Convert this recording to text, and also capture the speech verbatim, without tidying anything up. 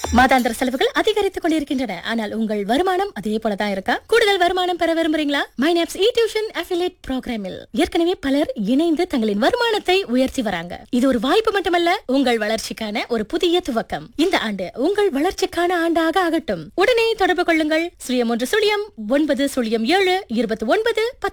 மாதாந்திர செலவுகள் அதிகரித்துக் கொண்டிருக்கின்றன. ஆனால் உங்கள் வருமானம் அதே போலதான் இருக்கா? கூடுதல் வருமானம் பெற விரும்புறீங்களா? மைனாப்ஸ் இ டியூஷன் அஃபிலியேட் புரோகிராமில் ஏற்கனவே பலர் இணைந்து தங்களின் வருமானத்தை உயர்த்தி வராங்க. இது ஒரு வாய்ப்பு மட்டுமல்ல, உங்கள் வளர்ச்சிக்கான ஒரு புதிய துவக்கம். இந்த ஆண்டு உங்கள் வளர்ச்சிக்கான ஆண்டாக ஆகட்டும். உடனே தொடர்பு கொள்ளுங்கள். சுழியம் ஒன்று சுழியம் ஒன்பது சுழியம் ஏழு இருபத்தி ஒன்பது